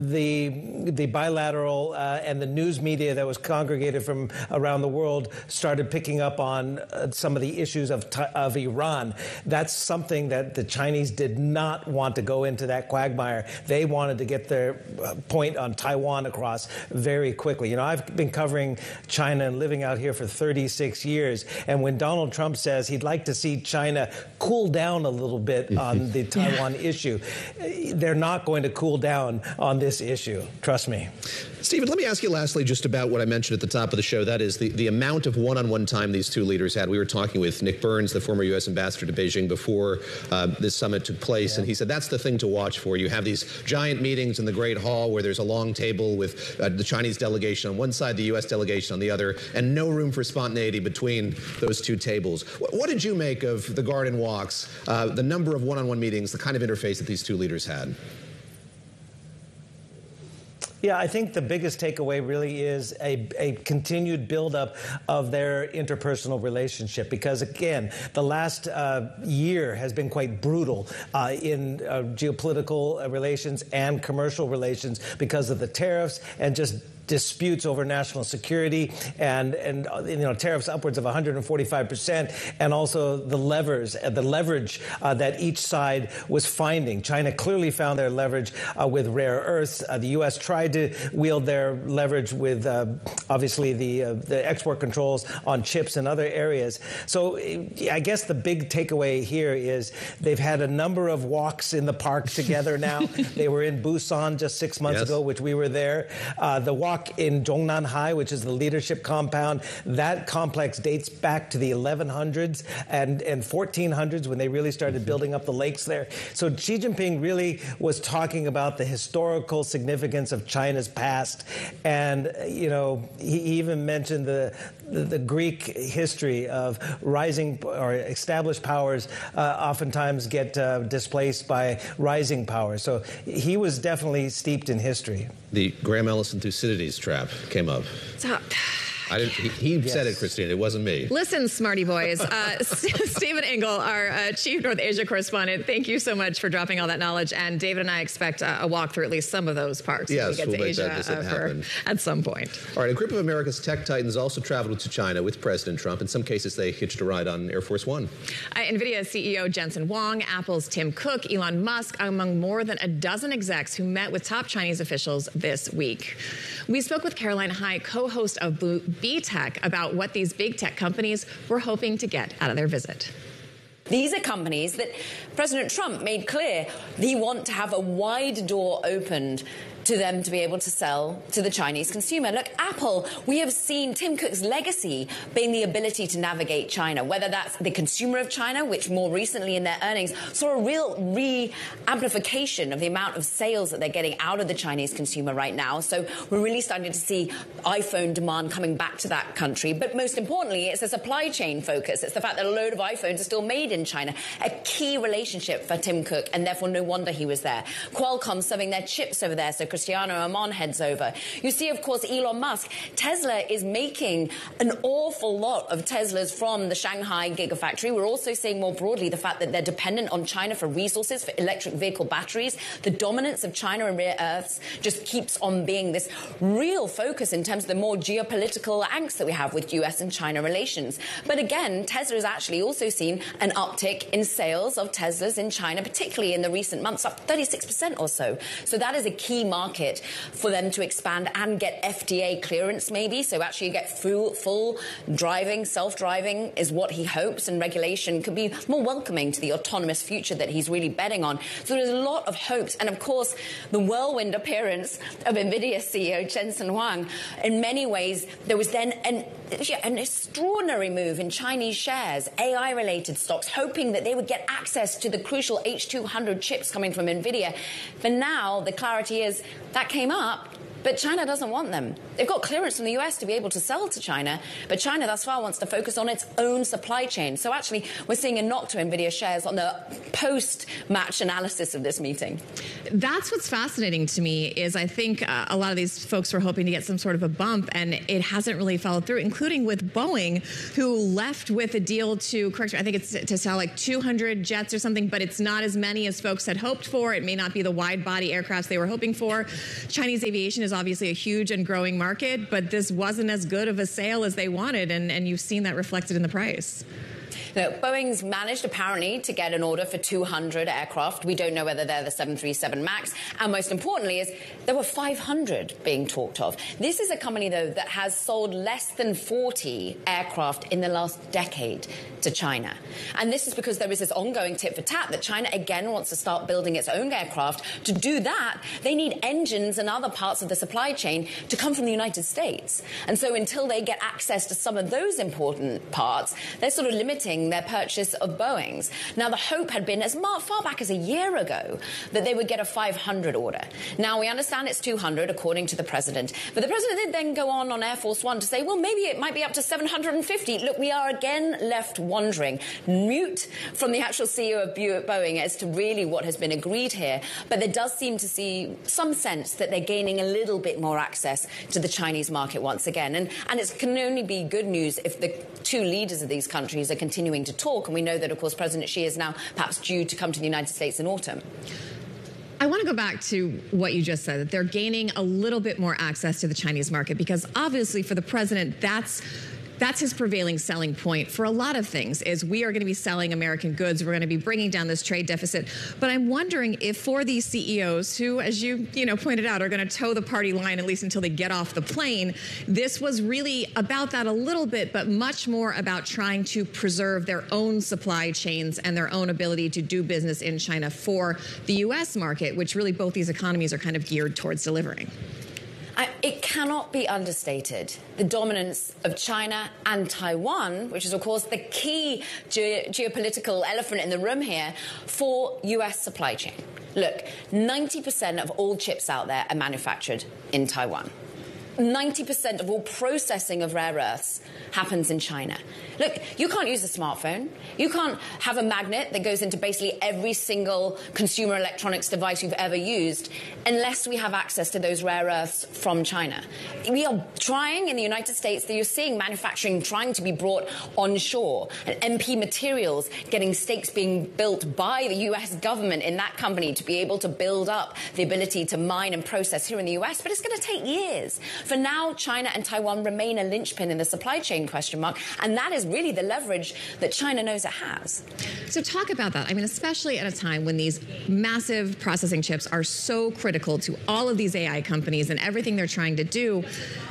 the bilateral and the news media that was congregated from around the world started picking up on some of the issues of Iran. That's something that the Chinese did not want to go into that quagmire. They wanted to get their point on Taiwan across very quickly. You know, I've been covering China and living out here for 36 years, and when Donald Trump says he'd like to see China cool down a little bit on the Taiwan issue, they're not going to cool down on this issue. Trust me. Stephen, let me ask you lastly just about what I mentioned at the top of the show. That is the amount of one-on-one time these two leaders had. We were talking with Nick Burns, the former U.S. ambassador to Beijing, before this summit took place, and he said that's the thing to watch for. You have these giant meetings in the Great Hall where there's a long table with the Chinese delegation on one side, the U.S. delegation on the other, and no room for spontaneity between those two tables. What did you make of the garden walks, the number of one-on-one meetings, the kind of interface that these two leaders had? Yeah, I think the biggest takeaway really is a continued buildup of their interpersonal relationship, because, again, the last year has been quite brutal in geopolitical relations and commercial relations because of the tariffs and just disputes over national security and you know, tariffs upwards of 145%, and also the leverage that each side was finding. China clearly found their leverage with rare earths. The U.S. tried to wield their leverage with obviously the export controls on chips and other areas. So I guess the big takeaway here is they've had a number of walks in the park together now. They were in Busan just 6 months ago, which we were there. The walk in Zhongnanhai, which is the leadership compound, that complex dates back to the 1100s and 1400s when they really started building up the lakes there. So Xi Jinping really was talking about the historical significance of China's past, and you know, he even mentioned the Greek history of rising or established powers oftentimes get displaced by rising powers. So he was definitely steeped in history. The Graham Ellison Thucydides trap came up. Stop. He said it, Christine. It wasn't me. Listen, smarty boys. Stephen Engel, our Chief North Asia correspondent, thank you so much for dropping all that knowledge. And David and I expect a walk through at least some of those parks. Yes, we get to Asia happen at some point. All right, a group of America's tech titans also traveled to China with President Trump. In some cases, they hitched a ride on Air Force One. NVIDIA CEO Jensen Huang, Apple's Tim Cook, Elon Musk, among more than a dozen execs who met with top Chinese officials this week. We spoke with Caroline High, co-host of BTech, about what these big tech companies were hoping to get out of their visit. These are companies that President Trump made clear he wants to have a wide door opened to them to be able to sell to the Chinese consumer. Look, Apple, we have seen Tim Cook's legacy being the ability to navigate China, whether that's the consumer of China, which more recently in their earnings saw a real re-amplification of the amount of sales that they're getting out of the Chinese consumer right now. So we're really starting to see iPhone demand coming back to that country. But most importantly, it's a supply chain focus. It's the fact that a load of iPhones are still made in China, a key relationship for Tim Cook, and therefore no wonder he was there. Qualcomm serving their chips over there, so Cristiano Amon heads over. You see, of course, Elon Musk. Tesla is making an awful lot of Teslas from the Shanghai Gigafactory. We're also seeing more broadly the fact that they're dependent on China for resources, for electric vehicle batteries. The dominance of China in rare earths just keeps on being this real focus in terms of the more geopolitical angst that we have with US and China relations. But again, Tesla has actually also seen an uptick in sales of Teslas in China, particularly in the recent months, up 36% or so. So that is a key market for them to expand and get FDA clearance maybe. So actually get full driving, self-driving is what he hopes, and regulation could be more welcoming to the autonomous future that he's really betting on. So there's a lot of hopes. And of course, the whirlwind appearance of NVIDIA CEO Jensen Huang, in many ways, there was then an extraordinary move in Chinese shares, AI-related stocks, hoping that they would get access to the crucial H200 chips coming from NVIDIA. For now, the clarity is that came up, But China doesn't want them. They've got clearance from the US to be able to sell to China, but China thus far wants to focus on its own supply chain. So actually, we're seeing a knock to NVIDIA shares on the post-match analysis of this meeting. That's what's fascinating to me is I think a lot of these folks were hoping to get some sort of a bump, and it hasn't really followed through, including with Boeing, who left with a deal to, correct me, I think it's to sell like 200 jets or something, but it's not as many as folks had hoped for. It may not be the wide-body aircrafts they were hoping for. Chinese aviation is obviously a huge and growing market, but this wasn't as good of a sale as they wanted, and you've seen that reflected in the price. Now, Boeing's managed apparently to get an order for 200 aircraft. We don't know whether they're the 737 MAX. And most importantly is there were 500 being talked of. This is a company, though, that has sold less than 40 aircraft in the last decade to China. And this is because there is this ongoing tit for tat that China again wants to start building its own aircraft. To do that, they need engines and other parts of the supply chain to come from the United States. And so until they get access to some of those important parts, they're sort of limiting their purchase of Boeings. Now, the hope had been as far back as a year ago that they would get a 500 order. Now, we understand it's 200, according to the president. But the president did then go on Air Force One to say, well, maybe it might be up to 750. Look, we are again left wondering, mute from the actual CEO of Boeing as to really what has been agreed here. But there does seem to see some sense that they're gaining a little bit more access to the Chinese market once again. And it can only be good news if the two leaders of these countries are continuing to talk. And we know that, of course, President Xi is now perhaps due to come to the United States in autumn. I want to go back to what you just said, that they're gaining a little bit more access to the Chinese market, because obviously for the president, that's his prevailing selling point for a lot of things, is we are going to be selling American goods. We're going to be bringing down this trade deficit. But I'm wondering if for these CEOs who, as you pointed out, are going to toe the party line at least until they get off the plane, this was really about that a little bit, but much more about trying to preserve their own supply chains and their own ability to do business in China for the U.S. market, which really both these economies are kind of geared towards delivering. It cannot be understated, the dominance of China and Taiwan, which is, of course, the key geopolitical elephant in the room here for U.S. supply chain. Look, 90% of all chips out there are manufactured in Taiwan. 90% of all processing of rare earths happens in China. Look, you can't use a smartphone. You can't have a magnet that goes into basically every single consumer electronics device you've ever used unless we have access to those rare earths from China. We are trying in the United States, that you're seeing manufacturing trying to be brought onshore, and MP Materials getting stakes being built by the U.S. government in that company to be able to build up the ability to mine and process here in the U.S., but it's going to take years. For now, China and Taiwan remain a linchpin in the supply chain, and that is really the leverage that China knows it has. So talk about that. I mean, especially at a time when these massive processing chips are so critical to all of these AI companies and everything they're trying to do.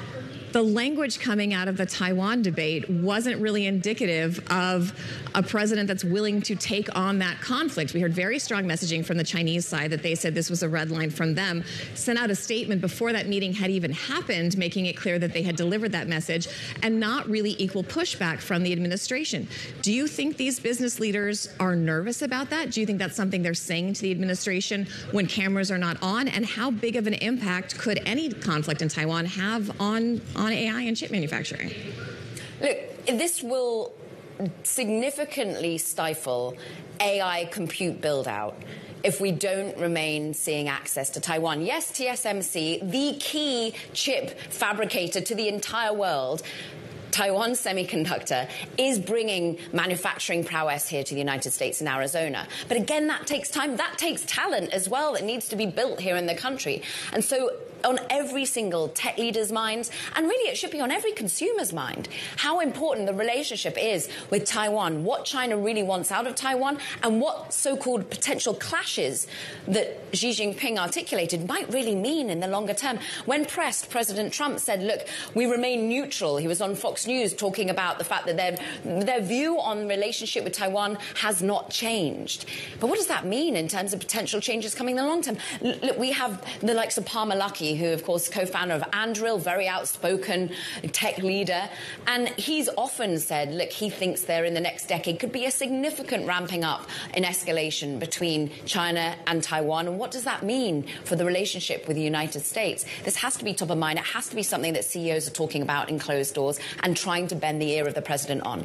The language coming out of the Taiwan debate wasn't really indicative of a president that's willing to take on that conflict. We heard very strong messaging from the Chinese side that they said this was a red line from them, sent out a statement before that meeting had even happened, making it clear that they had delivered that message, and not really equal pushback from the administration. Do you think these business leaders are nervous about that? Do you think that's something they're saying to the administration when cameras are not on? And how big of an impact could any conflict in Taiwan have on AI and chip manufacturing? Look, this will significantly stifle AI compute build-out if we don't remain seeing access to Taiwan. Yes, TSMC, the key chip fabricator to the entire world, Taiwan Semiconductor, is bringing manufacturing prowess here to the United States and Arizona. But again, that takes time. That takes talent as well that needs to be built here in the country. And so on every single tech leader's mind, and really it should be on every consumer's mind, how important the relationship is with Taiwan, what China really wants out of Taiwan, and what so-called potential clashes that Xi Jinping articulated might really mean in the longer term. When pressed, President Trump said, look, we remain neutral. He was on Fox News talking about the fact that their view on the relationship with Taiwan has not changed. But what does that mean in terms of potential changes coming in the long term? Look, we have the likes of Palmer Luckey Murthy, who, of course, co-founder of Anduril, very outspoken tech leader. And he's often said, look, he thinks there in the next decade could be a significant ramping up in escalation between China and Taiwan. And what does that mean for the relationship with the United States? This has to be top of mind. It has to be something that CEOs are talking about in closed doors and trying to bend the ear of the president on.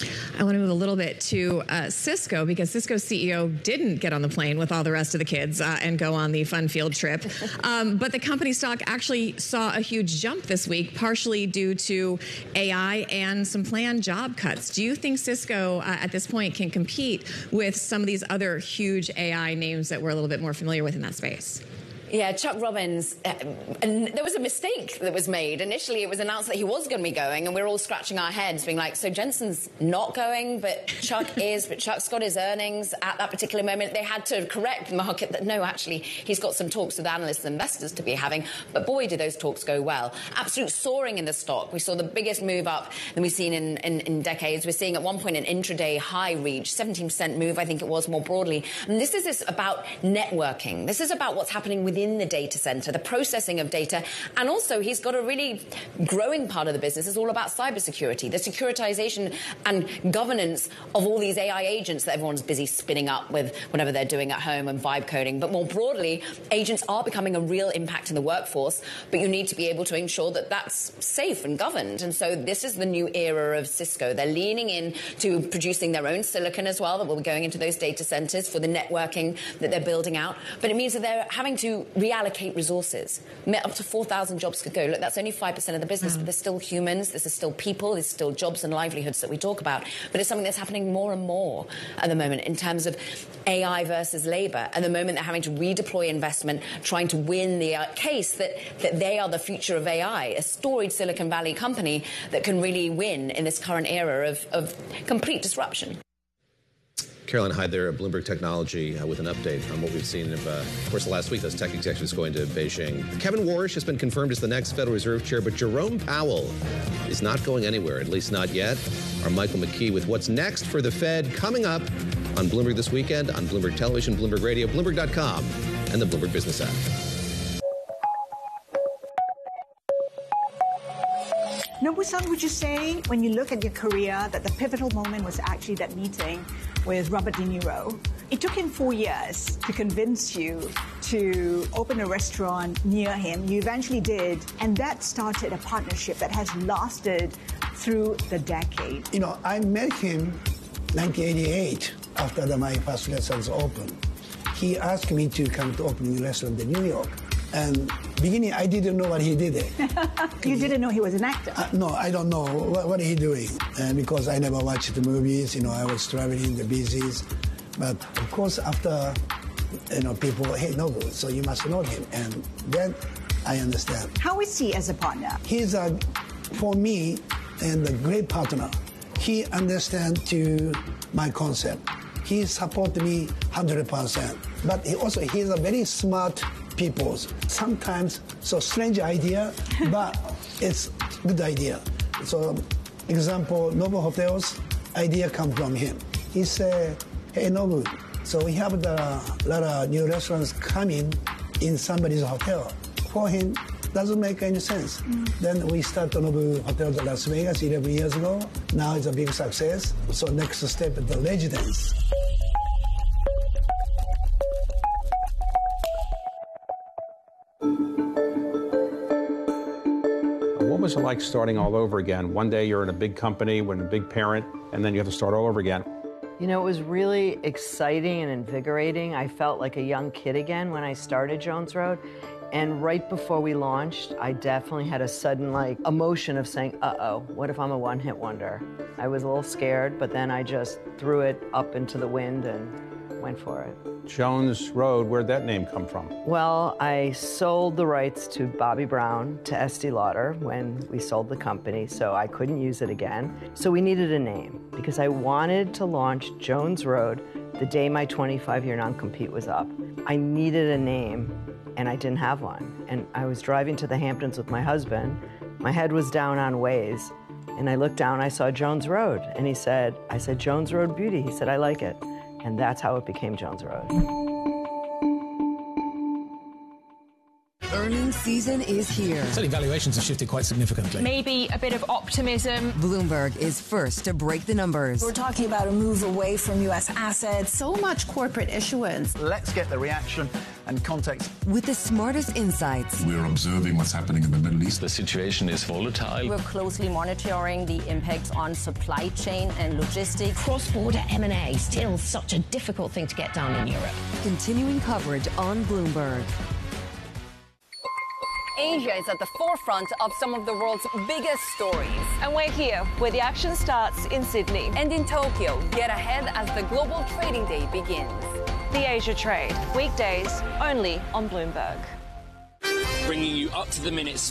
I want to move a little bit to Cisco, because Cisco's CEO didn't get on the plane with all the rest of the kids and go on the fun field trip. But the company stock actually saw a huge jump this week, partially due to AI and some planned job cuts. Do you think Cisco at this point can compete with some of these other huge AI names that we're a little bit more familiar with in that space? Yeah, Chuck Robbins, and there was a mistake that was made. Initially, it was announced that he was going to be going, and we're all scratching our heads, being like, so Jensen's not going, but Chuck is, but Chuck's got his earnings at that particular moment. They had to correct the market that, no, actually, he's got some talks with analysts and investors to be having, but boy, did those talks go well. Absolute soaring in the stock. We saw the biggest move up than we've seen in decades. We're seeing at one point an intraday high reach, 17% move, I think it was more broadly. And this is about networking. This is about what's happening within the data center, the processing of data. And also, he's got a really growing part of the business. It's all about cybersecurity, the securitization and governance of all these AI agents that everyone's busy spinning up with whatever they're doing at home and vibe coding. But more broadly, agents are becoming a real impact in the workforce, but you need to be able to ensure that that's safe and governed. And so this is the new era of Cisco. They're leaning in to producing their own silicon as well that will be going into those data centers for the networking that they're building out. But it means that they're having to reallocate resources. Up to 4,000 jobs could go. Look, that's only 5% of the business, but there's still humans, there's still people, there's still jobs and livelihoods that we talk about. But it's something that's happening more and more at the moment in terms of AI versus labor. At the moment, they're having to redeploy investment, trying to win the case that they are the future of AI, a storied Silicon Valley company that can really win in this current era of complete disruption. Caroline Hyde there at Bloomberg Technology with an update on what we've seen of course, last week, those tech executives going to Beijing. Kevin Warsh has been confirmed as the next Federal Reserve Chair, but Jerome Powell is not going anywhere, at least not yet. Our Michael McKee with what's next for the Fed coming up on Bloomberg this weekend, on Bloomberg Television, Bloomberg Radio, Bloomberg.com, and the Bloomberg Business app. Nobu-san, would you say, when you look at your career, that the pivotal moment was actually that meeting with Robert De Niro? It took him 4 years to convince you to open a restaurant near him. You eventually did, and that started a partnership that has lasted through the decade. You know, I met him 1988 after my first restaurant opened. He asked me to come to open a restaurant in New York. And beginning, I didn't know what he did. You didn't know he was an actor? No, I don't know what he doing. Because I never watched the movies, you know, I was traveling the business. But of course, after, you know, people, hey, Nobu, so you must know him. And then I understand. How is he as a partner? He's for me, and a great partner. He understands to my concept. He supports me 100%. But he's a very smart people. Sometimes so strange idea, but it's good idea. So, example, Nobu Hotels idea come from him. He said, "Hey Nobu, so we have a lot of new restaurants coming in somebody's hotel." For him, doesn't make any sense. Then we start Nobu Hotels in Las Vegas 11 years ago. Now it's a big success. So next step is the residence. What was it like starting all over again? One day you're in a big company with a big parent, and then you have to start all over again. You know, it was really exciting and invigorating. I felt like a young kid again when I started Jones Road. And right before we launched, I definitely had a sudden, emotion of saying, uh-oh, what if I'm a one-hit wonder? I was a little scared, but then I just threw it up into the wind and went for it. Jones Road, where'd that name come from? Well, I sold the rights to Bobby Brown to Estee Lauder when we sold the company, so I couldn't use it again. So we needed a name because I wanted to launch Jones Road the day my 25-year non-compete was up. I needed a name, and I didn't have one. And I was driving to the Hamptons with my husband. My head was down on Waze, and I looked down, I saw Jones Road, and I said, Jones Road Beauty. He said, I like it. And that's how it became Jones Road. earnings season is here. Certainly valuations have shifted quite significantly. Maybe a bit of optimism. Bloomberg is first to break the numbers. We're talking about a move away from U.S. assets. So much corporate issuance. Let's get the reaction and context. With the smartest insights. We're observing what's happening in the Middle East. The situation is volatile. We're closely monitoring the impacts on supply chain and logistics. Cross-border M&A, still such a difficult thing to get done in Europe. Continuing coverage on Bloomberg. Asia is at the forefront of some of the world's biggest stories. And we're here, where the action starts in Sydney. And in Tokyo, get ahead as the global trading day begins. The Asia Trade, weekdays only on Bloomberg. Bringing you up to the minute